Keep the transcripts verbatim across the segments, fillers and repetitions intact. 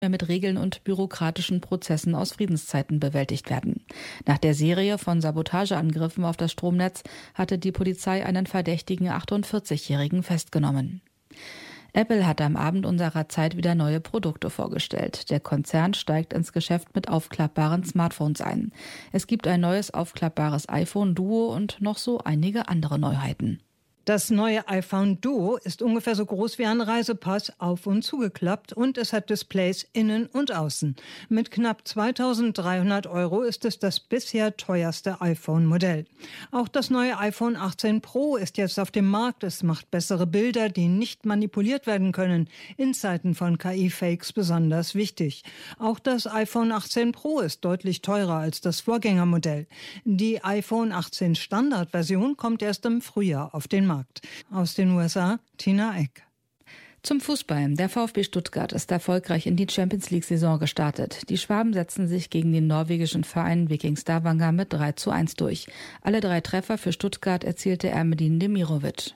mit Regeln und bürokratischen Prozessen aus Friedenszeiten bewältigt werden. Nach der Serie von Sabotageangriffen auf das Stromnetz hatte die Polizei einen verdächtigen achtundvierzigjährigen festgenommen. Apple hat am Abend unserer Zeit wieder neue Produkte vorgestellt. Der Konzern steigt ins Geschäft mit aufklappbaren Smartphones ein. Es gibt ein neues aufklappbares iPhone Duo und noch so einige andere Neuheiten. Das neue iPhone Duo ist ungefähr so groß wie ein Reisepass, auf und zugeklappt, und es hat Displays innen und außen. Mit knapp zweitausenddreihundert Euro ist es das bisher teuerste iPhone-Modell. Auch das neue iPhone achtzehn Pro ist jetzt auf dem Markt. Es macht bessere Bilder, die nicht manipuliert werden können. In Zeiten von K I-Fakes besonders wichtig. Auch das iPhone achtzehn Pro ist deutlich teurer als das Vorgängermodell. Die iPhone achtzehn Standard-Version kommt erst im Frühjahr auf den Markt. Aus den U S A, Tina Eck. Zum Fußball. Der VfB Stuttgart ist erfolgreich in die Champions-League-Saison gestartet. Die Schwaben setzen sich gegen den norwegischen Verein Viking Stavanger mit drei zu eins durch. Alle drei Treffer für Stuttgart erzielte Ermedin Demirovic.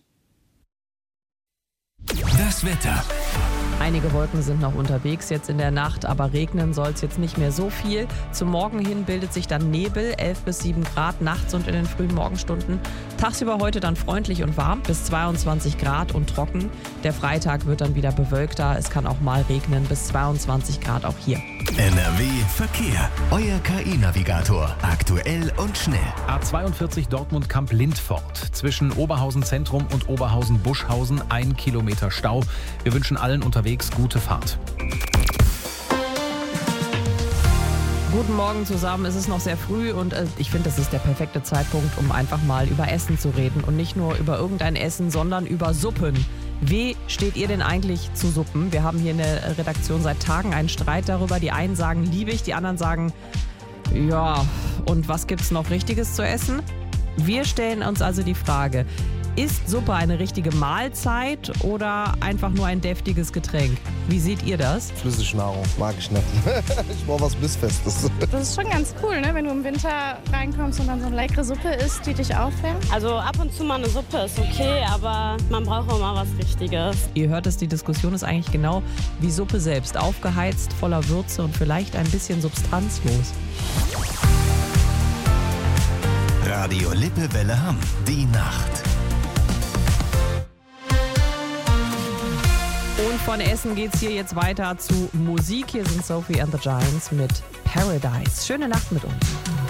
Das Wetter. Einige Wolken sind noch unterwegs jetzt in der Nacht, aber regnen soll es jetzt nicht mehr so viel. Zum Morgen hin bildet sich dann Nebel, elf bis sieben Grad nachts und in den frühen Morgenstunden. Tagsüber heute dann freundlich und warm, bis zweiundzwanzig Grad und trocken. Der Freitag wird dann wieder bewölkter, es kann auch mal regnen, bis zweiundzwanzig Grad auch hier. N R W Verkehr. Euer K I-Navigator. Aktuell und schnell. A zweiundvierzig Dortmund-Kamp-Lindfort. Zwischen Oberhausen Zentrum und Oberhausen-Buschhausen ein Kilometer Stau. Wir wünschen allen unterwegs gute Fahrt. Guten Morgen zusammen, es ist noch sehr früh und äh, ich finde, das ist der perfekte Zeitpunkt, um einfach mal über Essen zu reden. Und nicht nur über irgendein Essen, sondern über Suppen. Wie steht ihr denn eigentlich zu Suppen? Wir haben hier in der Redaktion seit Tagen einen Streit darüber. Die einen sagen, liebe ich, die anderen sagen, ja, und was gibt's noch Richtiges zu essen? Wir stellen uns also die Frage, ist Suppe eine richtige Mahlzeit oder einfach nur ein deftiges Getränk? Wie seht ihr das? Flüssignahrung mag ich nicht. Ich brauche was Bissfestes. Das ist schon ganz cool, ne? Wenn du im Winter reinkommst und dann so eine leckere Suppe isst, die dich auffängt. Also ab und zu mal eine Suppe ist okay, aber man braucht auch mal was Richtiges. Ihr hört es, die Diskussion ist eigentlich genau wie Suppe selbst. Aufgeheizt, voller Würze und vielleicht ein bisschen substanzlos. Radio Lippewelle Hamm. Die Nacht. Und von Essen geht's hier jetzt weiter zu Musik. Hier sind Sophie and the Giants mit Paradise. Schöne Nacht mit uns.